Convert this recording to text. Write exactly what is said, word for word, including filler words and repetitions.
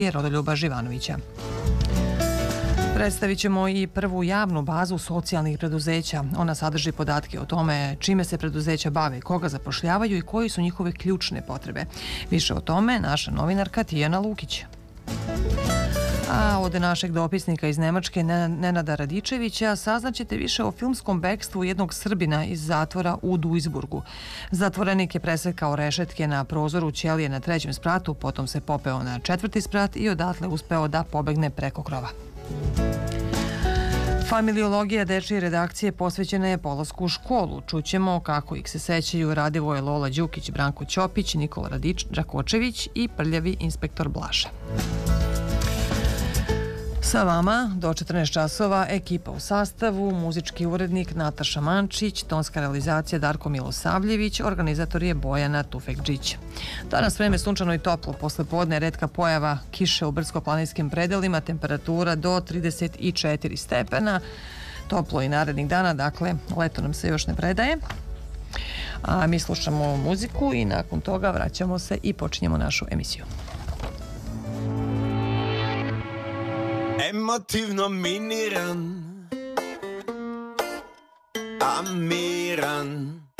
Rodoljuba Živanovića. Predstavit ćemo i prvu javnu bazu socijalnih preduzeća. Ona sadrži podatke o tome čime se preduzeća bave, koga zapošljavaju i koji su njihove ključne potrebe. Više o tome naša novinarka Tijana Lukić. A od našeg dopisnika iz Nemačke Nenada Radičevića saznaćete više o filmskom bekstvu jednog Srbina iz zatvora u Duisburgu. Zatvorenik je presekao rešetke na prozoru ćelije na trećem spratu, potom se popeo na četvrti sprat i odatle uspeo da pobegne preko krova. Familiologija dečije redakcije posvećena je polasku u školu. Čućemo kako ih se sećaju Radivoje Lola Đukić, Branko Ćopić, Nikola Radič, Rakočević i prljavi inspektor Blaša. Sa vama do četrnaest časova ekipa u sastavu, muzički urednik Nataša Mančić, tonska realizacija Darko Milosavljević, organizator je Bojana Tufekđić. Danas vreme sunčano i toplo, posle podne retka pojava kiše u brdsko-planinskim predelima, temperatura do trideset četiri stepena, toplo i narednih dana, dakle leto nam se još ne predaje. A mi slušamo muziku i nakon toga vraćamo se i počinjemo našu emisiju. Emotivno miniran, a miran,